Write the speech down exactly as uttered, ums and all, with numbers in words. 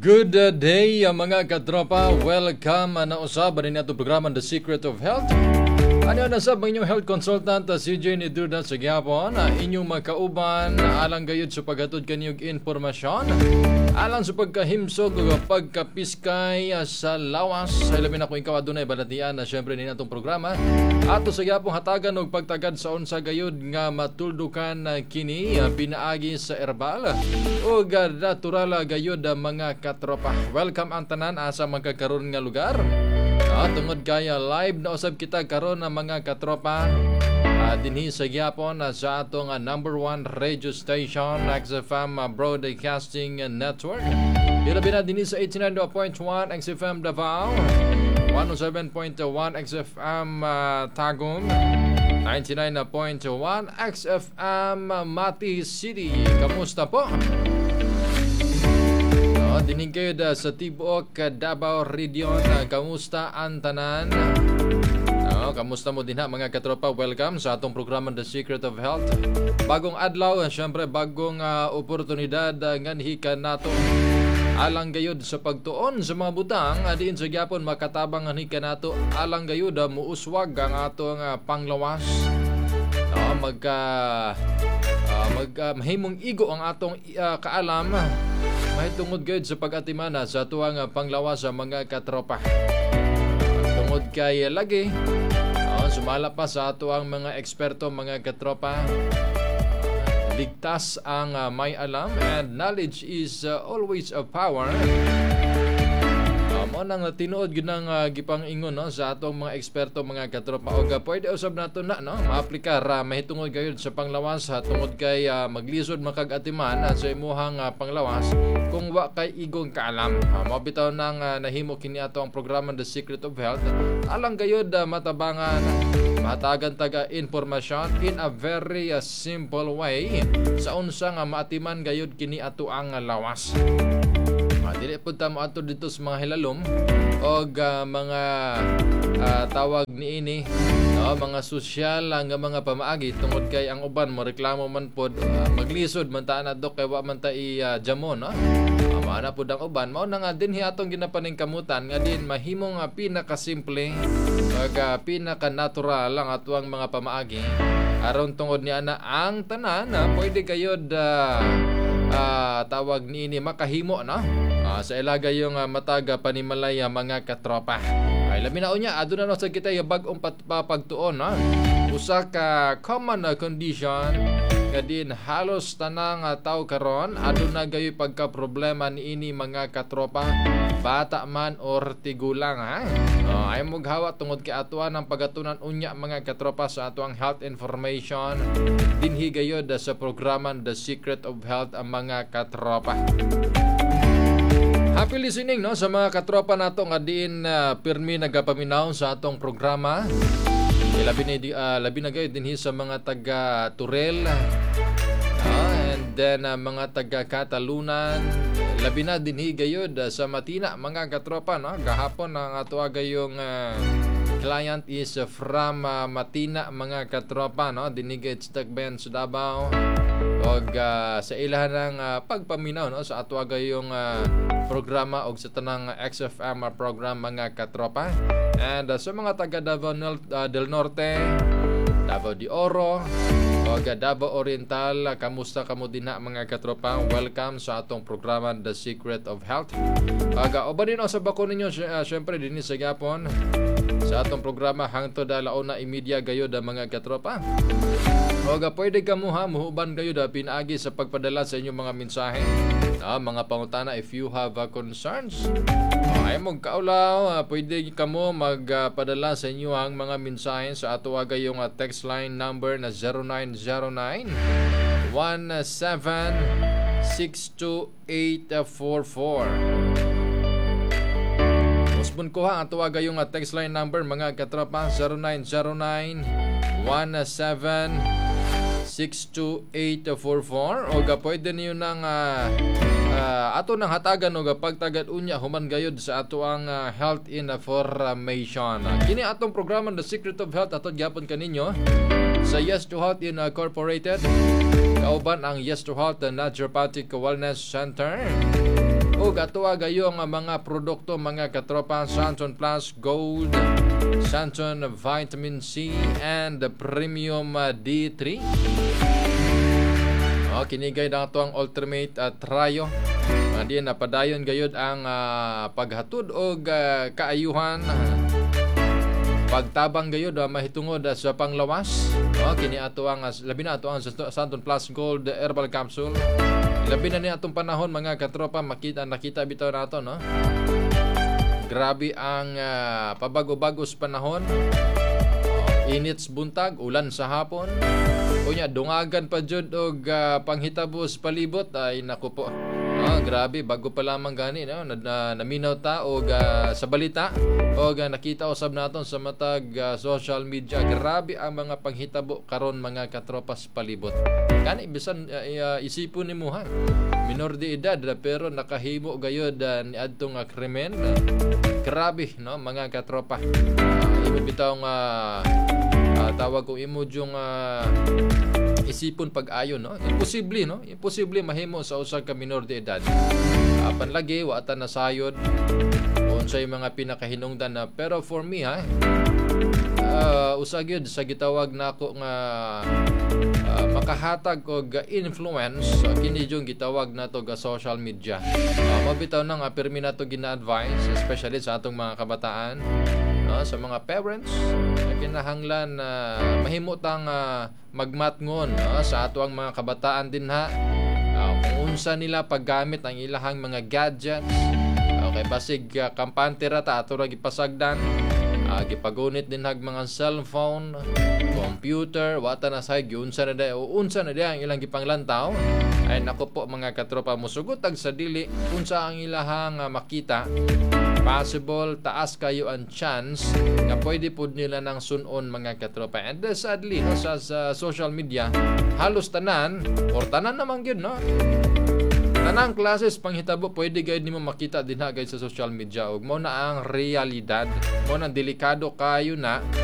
Good uh, day uh, mga katropa. Welcome uh, na usab din nato programa The Secret of Health. Ano na sab ang inyong health consultant uh, C J ni Duda sa gyapon, uh, inyong makauban uh, alang gayud sa paghatod kaniyog impormasyon alang sa pagkahimsog ug pagkapiskay uh, sa lawas. Sa labi na ko ikaw adunay balatian na uh, syempre ni natong programa ato sa gyapon hatagan og pagtagad sa unsa gayud nga matuldukan uh, kini uh, pinaagi sa herbal ug uh, natural uh, gayud uh, mga katropa. Welcome ang tanan asa magkakaroon nga lugar. Ah, tungod kaya live na usab kita karon ng mga katropa uh, dinhi sa gyapon uh, sa atong uh, number one radio station X F M uh, Broadcasting Network. Ilabi na dinhi sa eighty-nine point one X F M Davao, one oh seven point one X F M uh, Tagum, ninety-nine point one X F M uh, Mati City. Kamusta po? Oh, dinig kayo da sa Tibuok, Davao Region. Kamusta ang tanan? Oh, kamusta mo din ha mga katropa? Welcome sa atong programa The Secret of Health. Bagong adlaw, syempre bagong uh, oportunidad uh, nganhikan nato alang gayud sa pagtuon sa mga butang uh, diin sa gyapon makatabang nganhikan nato alang gayud uh, muuswag ang atong uh, panglawas. Oh, magka uh, mag uh, mahimong igo ang atong uh, kaalam may tungod gayud sa pag-atimana sa tuwang panglawas sa mga katropa. Tungod kay lagi, oh, sumala pa sa tuwang mga eksperto, mga katropa. Ligtas ang uh, may alam and knowledge is uh, always a power. Mo nang tinuod gyud nang uh, gipang-ingon no sa atong mga eksperto, mga katropa, og uh, pwede usab nato na no maaplikar uh, mahitungod gayud sa panglawas ha, tungod kay uh, maglisod makag-atiman uh, sa imuhang uh, panglawas kung wa kay igong kaalam. Uh, mao bitaw nang uh, nahimo kini ato ang programa The Secret of Health alang gayud uh, matabangan matagan taga informasyon in a very uh, simple way sa unsa nga maatiman gayud kini ato ang uh, lawas. Dili po tamo ato dito sa mga hilalom o uh, mga uh, tawag ni ini no, mga sosyal nga mga pamaagi tungod kay ang uban mo reklamo man pod uh, maglisod man ta na dok kay wa man ta i uh, jamon no. Uh, maana pod ang uban mao na nga dinhi atong ginapaning kamutan nga din mahimong uh, pinakasimple ug uh, pinaka-natural lang ato ang mga pamaagi aron tungod ni ana ang tanan uh, pwede kayo da uh, tawag ni ini makahimo no. Uh, sa ilaga yung uh, mataga panimalaya mga katropa. Ay labi na unya aduna no sa kita yung bagong pagtuon no. Usa ka common uh, condition nga din halos tanang uh, tao karon aduna gayoy pagka problema niini mga katropa, bata man or tigulang ha. Uh, ay moghawa tungod kay atuan ang pagatunan unya mga katropa sa atuang health information dinhi gayod uh, sa programa The Secret of Health ang mga katropa. Happy listening no sa mga katropa nato nga diin uh, pirmi nagapaminaw sa atong programa. Labi na uh, labi na gayud dinhi sa mga taga Turel. Uh, and then uh, mga taga Katalunan, labi na dinhi gayud uh, sa Matina mga katropa no. Gahapon ang ato gayong uh, client is uh, from uh, Matina mga katropa no. Dinhi gayud sa Tagben sa Davao. Og uh, sa ilahan ng uh, pagpaminaw no sa ato gayong uh, programa og sa tanang X F M program mga katropa. And uh, sa mga taga Davao uh, del Norte, Davao de Oro, og uh, Davao Oriental, uh, kamusta kamo dinha mga katropa? Welcome sa atong programa The Secret of Health. Aga uh, oba din sa bako ninyo uh, syempre dinhi sa gyapon sa atong programa hangtod alauna imedya gayud mga katropa. Oga pwede ka mo ha, muhuban kayo da pinaagi sa pagpadala sa inyong mga mensahe. Ah, mga pangutana if you have uh, concerns. Oh, ay mong kaulaw, uh, pwede ka mo magpadala uh, sa inyo ang mga mensahe sa ato agay yung uh, text line number na zero nine zero nine, one seven, six two eight four four. Musbon ko ha, ato agay yung uh, text line number mga katropa zero nine zero nine, one seven, six two eight four four o ga pwede niyo nang uh, uh, ato nang hatagan o ga pagtagad unya human gayud sa ato ang uh, health information. Uh, kini atong programa The Secret of Health ato gyapon kaninyo sa Yes to Health Incorporated kauban ang Yes to Health the Naturopathic Wellness Center. O atuwa gayong uh, mga produkto mga katropa, Santon Plus Gold, Santon Vitamin C, and the Premium uh, D three. O, kinigay na ito ang Ultimate uh, Trio. Uh, di na padayon gayod ang uh, paghatod o uh, kaayuhan. Pagtabang gayod uh, mahitungod uh, sa panglawas. O, kini ato ang uh, labi na ato ang Santon Plus Gold Herbal Capsule. Labi na ni atong panahon mga katropa, makita nakita bitaw nato, no? Grabe ang uh, pabago-bago sa panahon. Uh, init sa buntag, ulan sa hapon. Kunya dungagan pa jud og uh, panghitabo sa palibot, ay naku po. Ah, grabe, bago pa lamang gani, no? na, na, naminaw ta og uh, sa balita og uh, nakita usab naton sa matag uh, social media. Grabe ang mga panghitabo karon mga katropas palibot. Kani bisan uh, uh, isipon nimo ha. Minor de edad pero nakahimo gayod uh, ni adtong uh, krimen. Uh, grabe, no mga katropa. Uh, imo bitaw nga uh, tawag ko imo jung uh, isipon pag-ayon, no? Imposible, no? Imposible mahimo sa usa ka minor de edad. Apan lagi wa ta nasayod unsay mga pinakahinungdan na, pero for me ha, uh, usa gyud sa gitawag nako nga uh, makahatag og influence uh, kini jung gitawag nato ga social media. Uh, mabitaw nang uh, permi nato gina-advise especially sa atong mga kabataan. No, sa mga parents na kinahanglan na uh, mahimo tang uh, magmatngon no, sa ato ang mga kabataan din ha, uh, kung unsa nila paggamit ang ilahang mga gadgets. Okay, basig uh, kampante ra ta ato ra gipasagdan, uh, gipagunit din hag mga cellphone, computer, wata na say unsa na day o unsa na day ang ilang gipanglantaw. Ay nako po mga katropa, musugot ag sa dili unsa ang ilahang uh, makita. Possible taas kayo ang chance nga pwede po nila ng sunon mga katropa. And uh, sadly no, sa, sa social media halos tanan or tanan naman yun, no? Tanang classes panghitabo pwede gayud nimo makita din ha guys sa social media, ug mo na ang realidad, mo na delikado kayo na